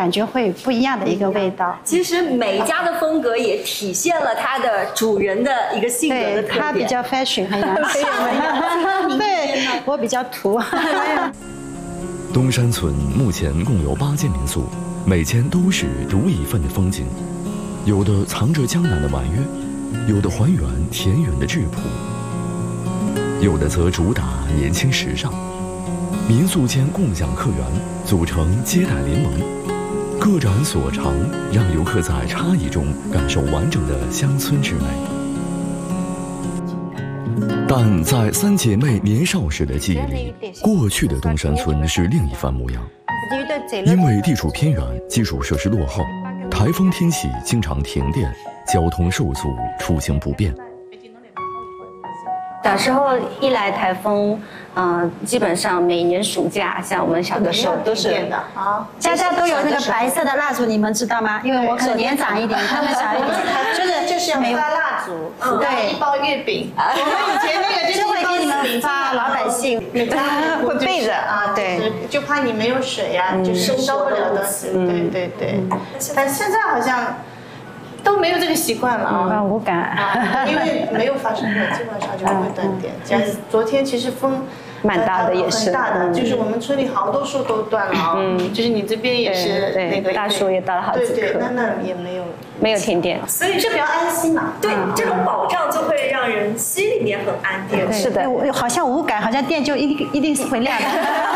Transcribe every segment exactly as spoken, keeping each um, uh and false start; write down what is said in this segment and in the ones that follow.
感觉会不一样的一个味道。 其实每家的风格也体现了它的主人的一个性格的特点。 他比较 fashion 很洋气，对，我比较土。 东山村目前共有八间民宿，每间都是独一份的风景，有的藏着江南的婉约，有的还原田园的质朴，有的则主打年轻时尚。民宿间共享客源，组成接待联盟，各展所长，让游客在差异中感受完整的乡村之美。但在三姐妹年少时的记忆里，过去的东山村是另一番模样。因为地处偏远，基础设施落后，台风天气经常停电，交通受阻，出行不便。 小时候一来台风，嗯、呃，基本上每年暑假，像我们小的时候都是的啊，家家都有那个白色的蜡烛，你们知道吗？因为我可能年长一点，他们小一点，就是就是要发蜡烛，对，一包月饼。我们以前那个就是会给你们发老百姓， 会备着啊，对，就怕你没有水啊，就收不了东西。对对对，但现在好像都没有这个习惯了啊， 无感， 因为没有发生过，基本上就不会断电。像昨天其实风蛮大的，也是很大的，就是我们村里好多树都断了啊，就是你这边也是那个大树也倒了好几棵， 对对，那那也没有没有停电， 所以这比较安心嘛。 对，这种保障就会让人心里面很安定。 是的， 好像无感，好像电就一定一定是会亮的。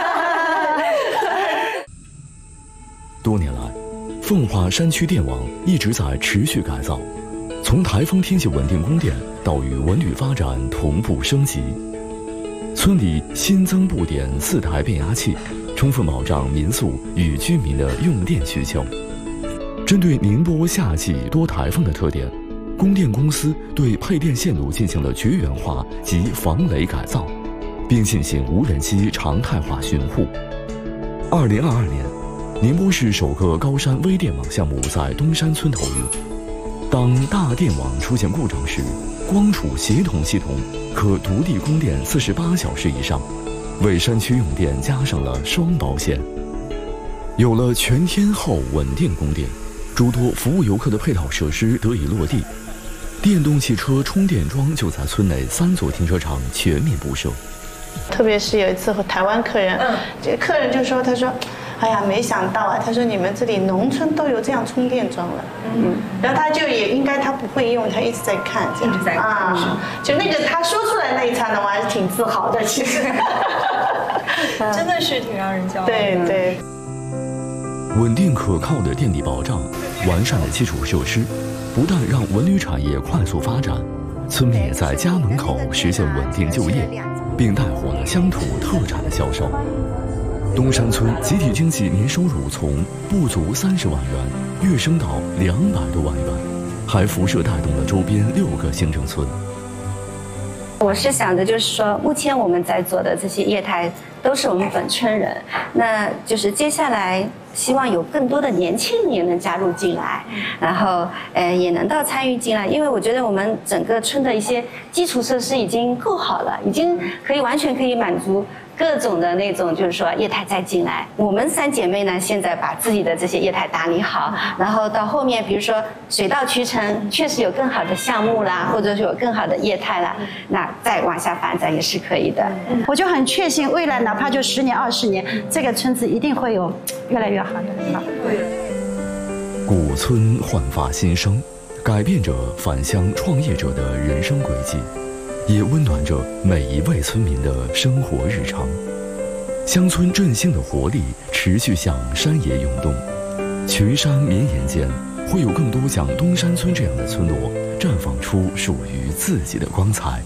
多年来，奉化山区电网一直在持续改造，从台风天气稳定供电到与文旅发展同步升级。村里新增布点四台变压器，充分保障民宿与居民的用电需求。针对宁波夏季多台风的特点，供电公司对配电线路进行了绝缘化及防雷改造，并进行无人机常态化巡护。二零二二年，宁波市首个高山微电网项目在东山村投入。当大电网出现故障时，光储协同系统可独立供电四十八小时以上，为山区用电加上了双保险。有了全天候稳定供电，诸多服务游客的配套设施得以落地，电动汽车充电桩就在村内三座停车场全面布设。 特别是有一次和台湾客人，嗯，这个客人就说，他说，哎呀，没想到啊，他说你们这里农村都有这样充电桩了，嗯，然后他就也应该他不会用，他一直在看，这样一直在看啊，就那个他说出来那一刹那，我还是挺自豪的，其实， 真的是挺让人骄傲的。 对对。 稳定可靠的电力保障，完善的基础设施，不但让文旅产业快速发展，村民也在家门口实现稳定就业，并带火了乡土特产的销售。东山村集体经济年收入从不足三十万元跃升到两百多万元，还辐射带动了周边六个行政村。 我是想的，就是说，目前我们在做的这些业态都是我们本村人，那就是接下来希望有更多的年轻人也能加入进来，然后呃也能到参与进来，因为我觉得我们整个村的一些基础设施已经够好了，已经可以完全可以满足各种的那种，就是说业态再进来。我们三姐妹呢，现在把自己的这些业态打理好，然后到后面，比如说水到渠成，确实有更好的项目啦，或者是有更好的业态啦，那再往下发展也是可以的。 我就很确信，未来哪怕就十年、二十年，这个村子一定会有越来越好的。 古村焕发新生，改变着返乡创业者的人生轨迹，也温暖着每一位村民的生活日常。乡村振兴的活力持续向山野涌动，群山绵延间，会有更多像东山村这样的村落绽放出属于自己的光彩。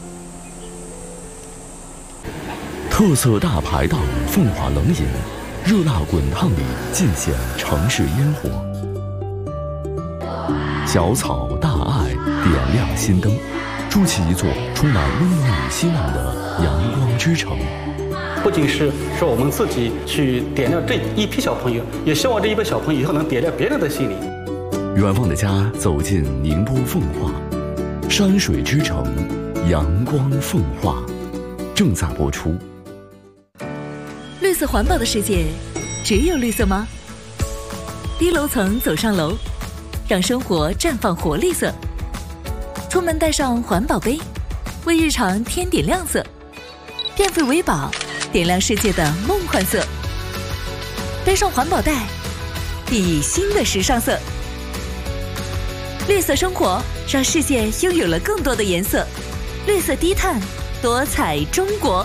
特色大排档凤华冷饮，热辣滚烫里尽显城市烟火。小草大爱点亮心灯，筑起一座充满温暖与希望的阳光之城。 不仅是说我们自己去点亮这一批小朋友，也希望这一批小朋友以后能点亮别人的心灵。 远方的家走进宁波奉化，山水之城，阳光奉化，正在播出。 绿色环保的世界，只有绿色吗？ 低楼层走上楼，让生活绽放活力色。出门带上环保杯，为日常添点亮色。变废为宝，点亮世界的梦幻色。背上环保袋，熠熠新的时尚色。绿色生活，让世界拥有了更多的颜色。绿色低碳，多彩中国。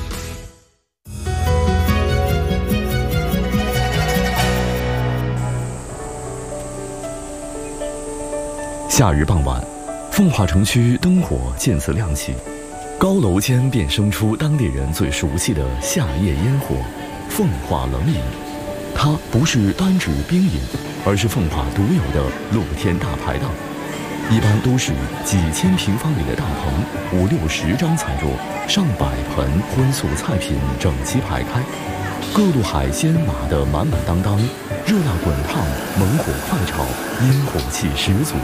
夏日傍晚，奉化城区灯火渐次亮起，高楼间便生出当地人最熟悉的夏夜烟火——奉化冷饮。它不是单指冰饮，而是奉化独有的露天大排档。一般都是几千平方米的大棚，五六十张餐桌，上百盆荤素菜品整齐排开，各路海鲜码得满满当当，热辣滚烫，猛火快炒，烟火气十足。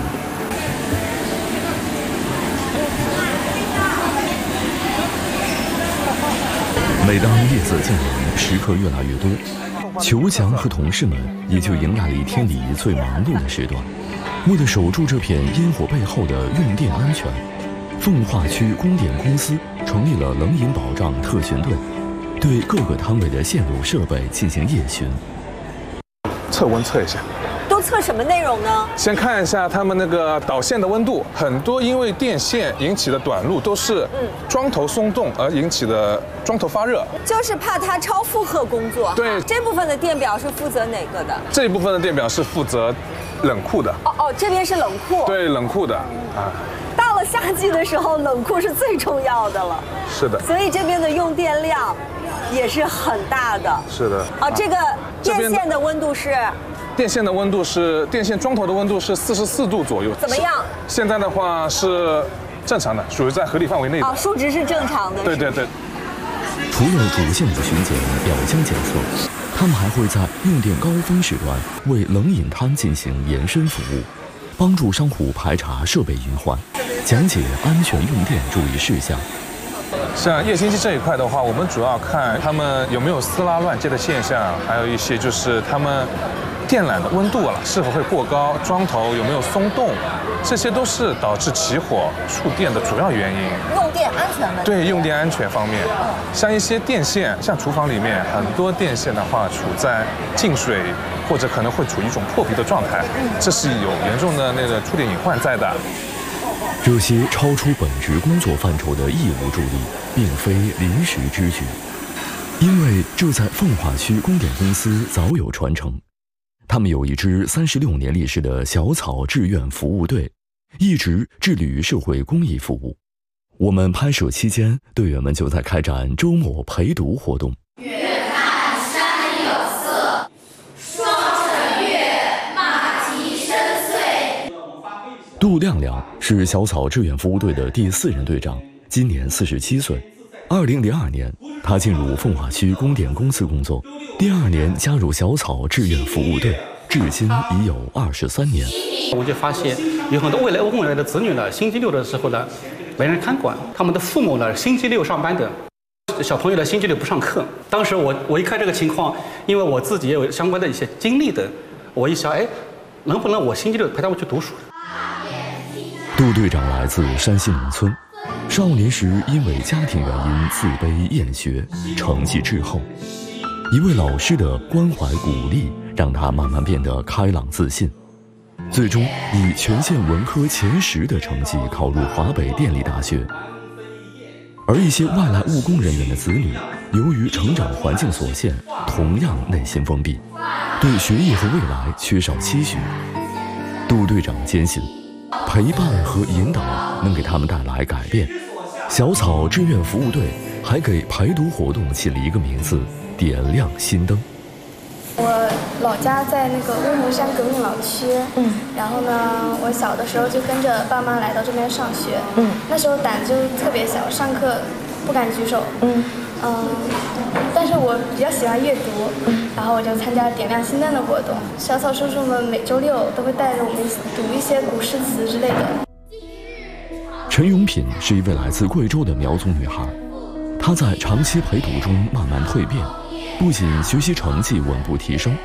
每当夜色降临，食客越来越多，裘强和同事们也就迎来了一天里最忙碌的时段。为了守住这片烟火背后的用电安全，奉化区供电公司成立了冷饮保障特巡队，对各个摊位的现有设备进行夜巡。 测温测一下。 都测什么内容呢？ 先看一下他们那个导线的温度，很多因为电线引起的短路都是桩头松动而引起的桩头发热， 就是怕它超负荷工作。 对， 这部分的电表是负责哪个的？ 这一部分的电表是负责冷库的。 哦哦，这边是冷库。 对，冷库的啊。 到了夏季的时候，冷库是最重要的了。 是的。 所以这边的用电量也是很大的。 是的。 啊，这个电线的温度是？ 电线的温度是电线桩头的温度是四十四度左右。 怎么样？ 现在的话是正常的，属于在合理范围内的。 啊，数值是正常的。 对对对。 除了主线的巡检、表箱检测，他们还会在用电高峰时段为冷饮摊进行延伸服务，帮助商户排查设备隐患，讲解安全用电注意事项。 像夜星机这一块的话，我们主要看他们有没有撕拉乱接的现象，还有一些就是他们电缆的温度啊是否会过高，桩头有没有松动，这些都是导致起火触电的主要原因。 用电安全问题。 对，用电安全方面，像一些电线，像厨房里面很多电线的话处在进水或者可能会处于一种破皮的状态，这是有严重的那个触电隐患在的。 这些超出本职工作范畴的义务助力，并非临时之举，因为这在奉化区供电公司早有传承。他们有一支三十六年历史的小草志愿服务队，一直致力于社会公益服务。我们拍摄期间，队员们就在开展周末陪读活动。 月看山有色，双城月，马蹄深邃。 杜亮亮是小草志愿服务队的第四任队长，今年四十七岁。二零零二年，他进入奉化区供电公司工作，第二年加入小草志愿服务队，至今已有二十三年。 我们就发现有很多未来未来的子女呢，星期六的时候呢，没人看管，他们的父母呢，星期六上班的，小朋友呢，星期六不上课。当时我我一看这个情况，因为我自己也有相关的一些经历的，我一想，哎，能不能我星期六陪他们去读书？ 杜队长来自山西农村。少年时因为家庭原因自卑厌学，成绩滞后。一位老师的关怀鼓励，让他慢慢变得开朗自信，最终以全县文科前十的成绩考入华北电力大学。而一些外来务工人员的子女，由于成长环境所限，同样内心封闭，对学业和未来缺少期许。杜队长坚信，陪伴和引导能给他们带来改变。小草志愿服务队还给陪读活动起了一个名字：点亮心灯。 我老家在那个乌蒙山革命老区，嗯，然后呢，我小的时候就跟着爸妈来到这边上学，嗯，那时候胆子就特别小，上课不敢举手，嗯嗯，但是我比较喜欢阅读，嗯，然后我就参加点亮心灯的活动。小草叔叔们每周六都会带着我们读一些古诗词之类的。 陈永品是一位来自贵州的苗族女孩，她在长期陪读中慢慢蜕变，不仅学习成绩稳步提升，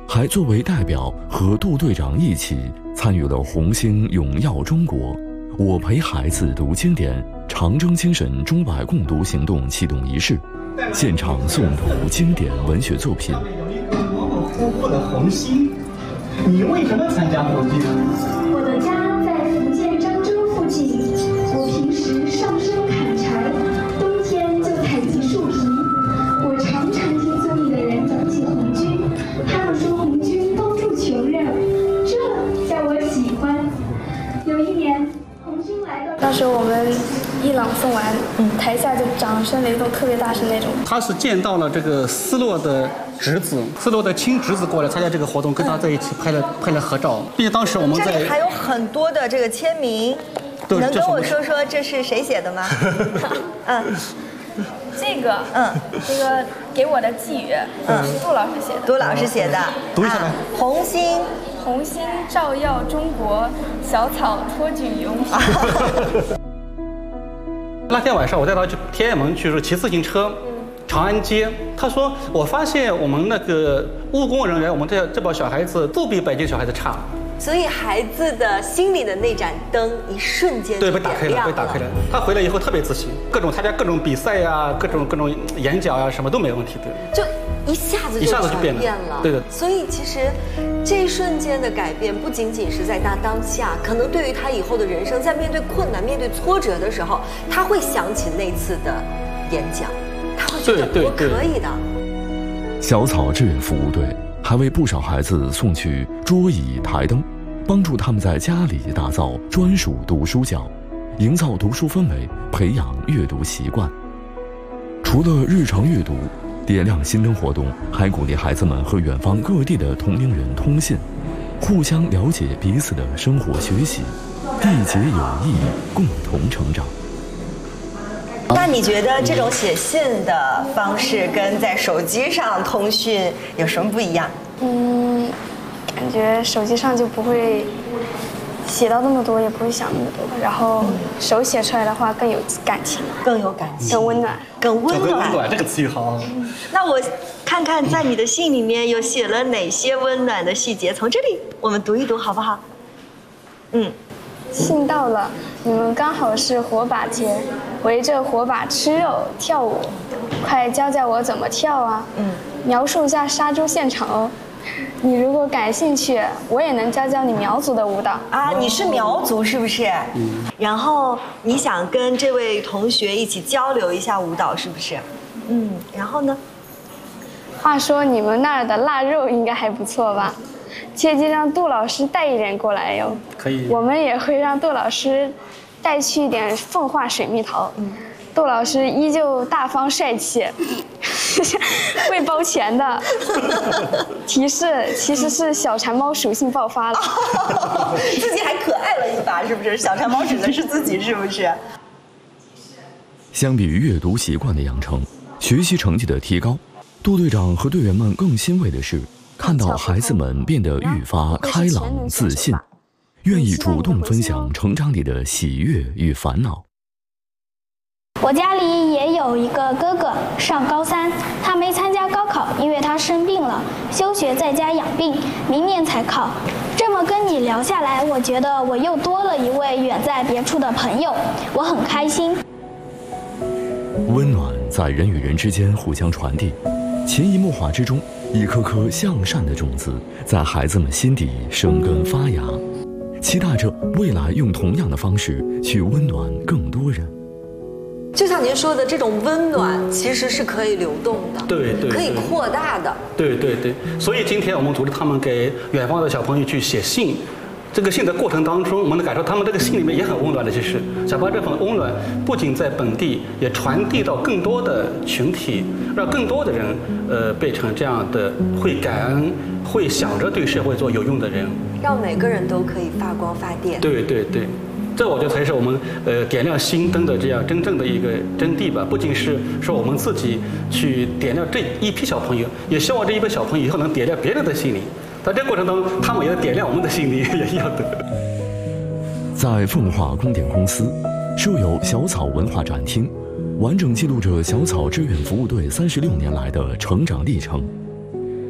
还作为代表和杜队长一起参与了红星永耀中国我陪孩子读经典长征精神中外共读行动启动仪式，现场诵读经典文学作品。 有一颗模模糊糊的红星，你为什么参加红星？ 我的家在福建漳州附近，我平时上山砍柴，冬天就采集树皮。我常常听村里的人讲起红军，他们说红军帮助穷人，这叫我喜欢。有一年，红军来到， 那时候我们一朗诵完，嗯，台下就掌声雷动，特别大声那种。 他是见到了这个斯洛的侄子，斯洛的亲侄子过来参加这个活动，跟他在一起拍了拍了合照，并且当时我们在这里还有很多的这个签名，你能跟我说说这是谁写的吗？嗯。 这个，嗯，这个给我的寄语，嗯，是杜老师写的。 杜老师写的， 读一下来。 红星，红星照耀中国，小草托举永许。 那天晚上我带他去天安门去骑自行车，长安街。他说：“我发现我们那个务工人员，我们这这帮小孩子不比北京小孩子差。” 所以孩子的心里的那盏灯，一瞬间对被打开了，被打开了。他回来以后特别自信，各种参加各种比赛呀、各种各种演讲呀，什么都没问题的。 就一下子就一下子就变了， 对的。 所以其实这一瞬间的改变，不仅仅是在他当下，可能对于他以后的人生，在面对困难、面对挫折的时候，他会想起那次的演讲，他会觉得我可以的。 小草志愿服务队还为不少孩子送去桌椅台灯，帮助他们在家里打造专属读书角，营造读书氛围，培养阅读习惯。除了日常阅读，点亮心灯活动还鼓励孩子们和远方各地的同龄人通信，互相了解彼此的生活学习，缔结友谊，共同成长。 那你觉得这种写信的方式跟在手机上通讯有什么不一样？ 嗯，感觉手机上就不会写到那么多，也不会想那么多，然后手写出来的话更有感情， 更有感情， 更温暖， 更温暖。 温暖这个词语好。 那我看看在你的信里面有写了哪些温暖的细节，从这里我们读一读好不好？嗯。 信到了，你们刚好是火把节，围着火把吃肉跳舞，快教教我怎么跳啊！嗯，描述一下杀猪现场哦。你如果感兴趣，我也能教教你苗族的舞蹈啊。你是苗族是不是？嗯。然后你想跟这位同学一起交流一下舞蹈是不是？嗯。然后呢？ 话说你们那儿的腊肉应该还不错吧？切记让杜老师带一点过来哟。 可以。 我们也会让杜老师带去一点奉化水蜜桃。嗯。杜老师依旧大方帅气，会包钱的。提示其实是小馋猫属性爆发了， 自己还可爱了一把，是不是？小馋猫指的是自己，是不是？ 相比于阅读习惯的养成，学习成绩的提高，杜队长和队员们更欣慰的是，看到孩子们变得愈发开朗自信，愿意主动分享成长里的喜悦与烦恼。 我家里也有一个哥哥，上高三，他没参加高考，因为他生病了，休学在家养病，明年才考。这么跟你聊下来，我觉得我又多了一位远在别处的朋友，我很开心。 温暖在人与人之间互相传递，潜移默化之中，一颗颗向善的种子在孩子们心底生根发芽，期待着未来用同样的方式去温暖更多人。 就像您说的，这种温暖其实是可以流动的， 对 对, 对， 可以扩大的， 对对对。所以今天我们组织他们给远方的小朋友去写信，这个信的过程当中，我们能感受他们这个信里面也很温暖的，其实想把这份温暖不仅在本地，也传递到更多的群体，让更多的人呃变成这样的会感恩、会想着对社会做有用的人， 让每个人都可以发光发电。 对对对。这我觉得才是我们呃点亮心灯的这样真正的一个真谛吧。不仅是说我们自己去点亮这一批小朋友，也希望这一批小朋友以后能点亮别人的心灵。在这个过程当中，他们也要点亮我们的心灵，也一样的。在奉化光电公司设有小草文化展厅，完整记录着小草志愿服务队三十六年来的成长历程。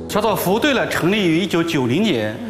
小草服务队呢，成立于一九九零年，